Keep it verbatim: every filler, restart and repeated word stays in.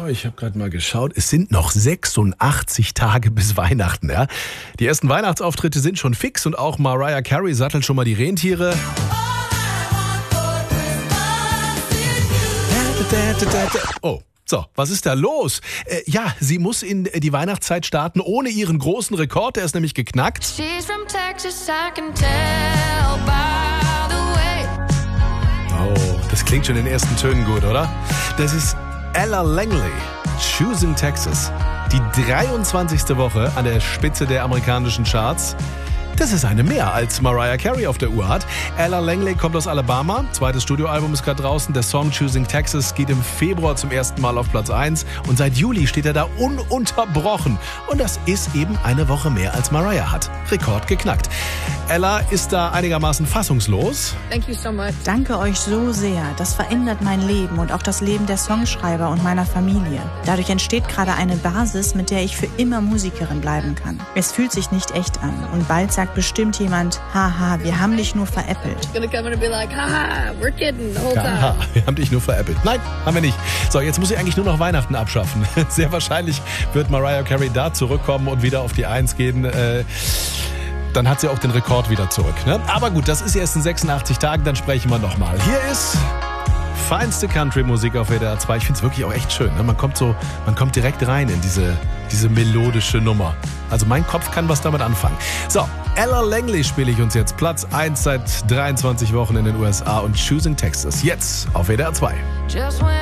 So, ich habe gerade mal geschaut. Es sind noch sechsundachtzig Tage bis Weihnachten. Ja? Die ersten Weihnachtsauftritte sind schon fix und auch Mariah Carey sattelt schon mal die Rentiere. Oh. So, was ist da los? Äh, ja, sie muss in die Weihnachtszeit starten ohne ihren großen Rekord, der ist nämlich geknackt. She's from Texas, I can tell by the way. Oh, das klingt schon in den ersten Tönen gut, oder? Das ist Ella Langley, Choosing Texas. Die dreiundzwanzigste Woche an der Spitze der amerikanischen Charts. Das ist eine mehr, als Mariah Carey auf der Uhr hat. Ella Langley kommt aus Alabama. Zweites Studioalbum ist gerade draußen. Der Song Choosing Texas geht im Februar zum ersten Mal auf Platz eins. Und seit Juli steht er da ununterbrochen. Und das ist eben eine Woche mehr, als Mariah hat. Rekord geknackt. Ella ist da einigermaßen fassungslos. Thank you so much. Danke euch so sehr. Das verändert mein Leben und auch das Leben der Songschreiber und meiner Familie. Dadurch entsteht gerade eine Basis, mit der ich für immer Musikerin bleiben kann. Es fühlt sich nicht echt an. Und bald sagt bestimmt jemand, haha, wir haben dich nur veräppelt. Gonna come in and be like, haha, we're kidding the whole time. Haha, wir haben dich nur veräppelt. Nein, haben wir nicht. So, jetzt muss sie eigentlich nur noch Weihnachten abschaffen. Sehr wahrscheinlich wird Mariah Carey da zurückkommen und wieder auf die Eins gehen. Äh, dann hat sie auch den Rekord wieder zurück. Ne? Aber gut, das ist erst in sechsundachtzig Tagen, dann sprechen wir nochmal. Hier ist feinste Country-Musik auf W D R zwei. Ich finde es wirklich auch echt schön. Ne? Man kommt so, man kommt direkt rein in diese, diese melodische Nummer. Also mein Kopf kann was damit anfangen. So, Ella Langley spiele ich uns jetzt. Platz eins seit dreiundzwanzig Wochen in den U S A und Choosing Texas. Jetzt auf W D R zwei. Just when